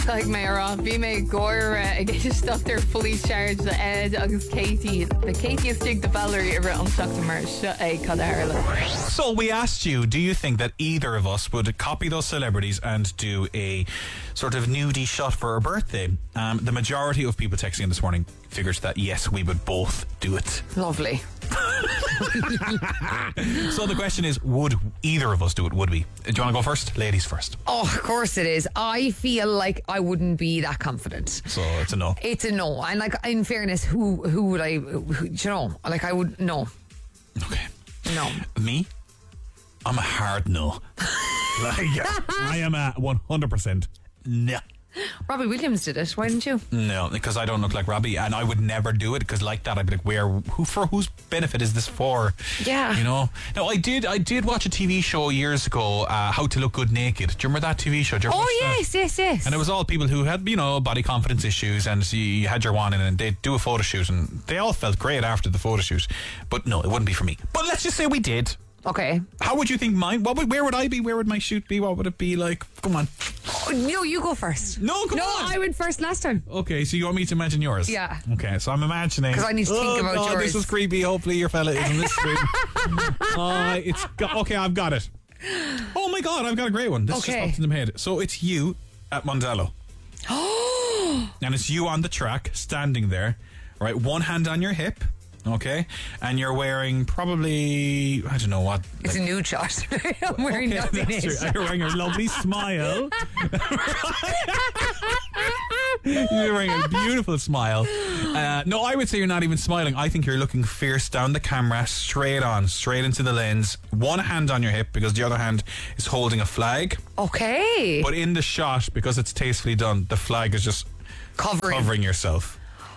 Like Mara, bhí mé góir a ggéis Dr. police charge the Ed agus Katie. The Katie is dig the Valerie over on Dr. Marsh Cadara. So we asked you, do you think that either of us would copy those celebrities and do a sort of nudie shot for our birthday? The majority of people texting in this morning figures that yes, we would both do it. Lovely. So the question is, would either of us do it? Would we? Do you want to go first? Ladies first. Oh, of course it is. I feel like I wouldn't be that confident. So it's a no. It's a no. And like, in fairness, who would I, you know, like I would, no. Okay. No. Me? I'm a hard no. I am a 100% no. Robbie Williams did it. Why didn't you? No, because I don't look like Robbie, and I would never do it, because like that I'd be like, for whose benefit is this for? Yeah. You know? No, I did watch a TV show years ago, How to Look Good Naked. Do you remember that TV show? Yes. And it was all people who had, you know, body confidence issues, and you had your one in, and they'd do a photo shoot, and they all felt great after the photo shoot. But no, it wouldn't be for me. But let's just say we did. Okay. How would you think mine? Where would I be? Where would my shoot be? What would it be like? Come on. No, you go first. No, come on. No, I went first last time. Okay, so you want me to imagine yours? Yeah. Okay, so I'm imagining. Because I need to think about yours. This was creepy. Hopefully your fella isn't listening. Okay, I've got it. Oh my God, I've got a great one. This just popped in my head. So it's you at Mondello. And it's you on the track, standing there, right? One hand on your hip. Okay, and you're wearing probably, I don't know what. It's a nude shot. I'm wearing nothing. You're wearing a lovely smile. You're wearing a beautiful smile. No, I would say you're not even smiling. I think you're looking fierce down the camera, straight on, straight into the lens. One hand on your hip because the other hand is holding a flag. Okay. But in the shot, because it's tastefully done, the flag is just covering yourself.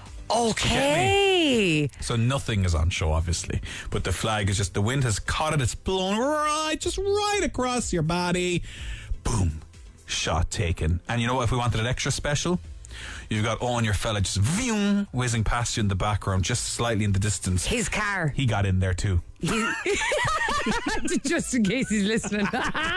Okay. So nothing is on show, obviously, but the flag is just, the wind has caught it, it's blown right across your body. Boom. Shot taken. And you know what, if we wanted it extra special, you've got Owen, your fella, just whizzing past you in the background, just slightly in the distance. His car. He got in there too. Just in case he's listening.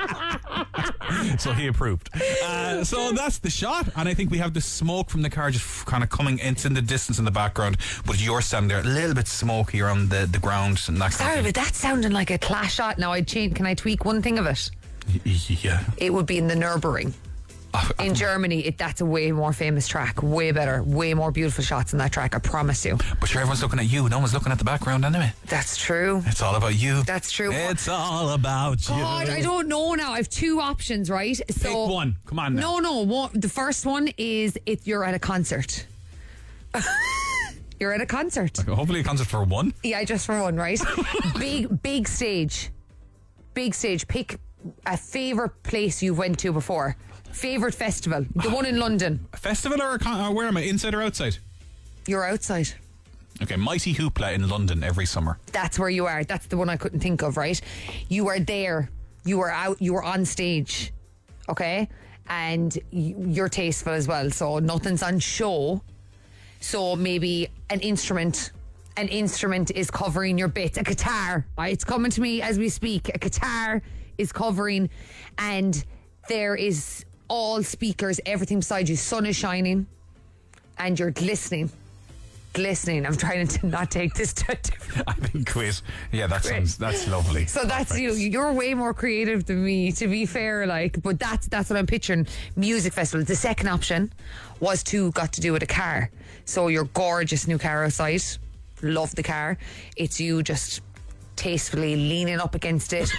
So he approved. So that's the shot, and I think we have the smoke from the car just kind of coming. It's in the distance in the background, but you're standing there a little bit smoky around the ground and that. Sorry, but that's sounding like a clash shot. Now can I tweak one thing of it? Yeah. It would be in the Nürburgring. In Germany, that's a way more famous track, way better, way more beautiful shots in that track, I promise you. But sure, everyone's looking at you, no one's looking at the background anyway. That's true. It's all about you. That's true. It's all about you. God, I don't know now. I have two options, right? So pick one. Come on now. No. The first one is if you're at a concert. You're at a concert. Okay, hopefully a concert for one. Yeah, just for one, right? Big stage. Big stage. Pick a favourite place you've went to before. Favourite festival. The one in London. A festival or where am I? Inside or outside? You're outside. Okay, Mighty Hoopla in London every summer. That's where you are. That's the one I couldn't think of, right? You are there. You are out. You are on stage. Okay? And you're tasteful as well. So nothing's on show. So maybe an instrument is covering your bit. A guitar. Right? It's coming to me as we speak. A guitar is covering, and there is all speakers, everything beside you. Sun is shining, and you're glistening. I'm trying to not take this to a different. I think quiz. Yeah, that's lovely. So that's you. You're way more creative than me, to be fair. But that's what I'm picturing. Music festival. The second option was got to do with a car. So your gorgeous new car outside. Love the car. It's you just tastefully leaning up against it.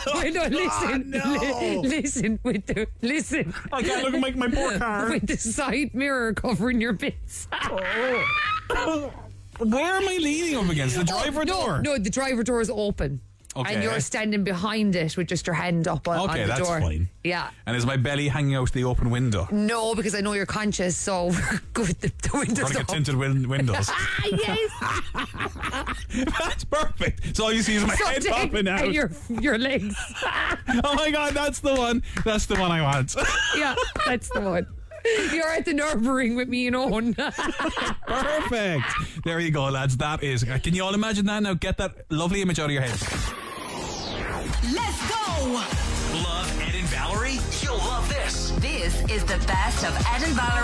Listen. I can't look at my poor car. With the side mirror covering your bits. Where am I leaning up against? The driver door? No, the driver door is open. Okay. And you're standing behind it with just your hand up on the door. Okay, that's fine. Yeah. And is my belly hanging out the open window? No, because I know you're conscious, so good. The windows are going to get tinted windows. Yes. That's perfect. So all you see is my head popping out. And your legs. Oh my God, that's the one. That's the one I want. Yeah, that's the one. You're at the Nürburgring with me and Owen. Perfect. There you go, lads. That is. Can you all imagine that now? Get that lovely image out of your head. Let's go. Love Ed and Valerie? You'll love this. This This is the best of Ed and Valerie.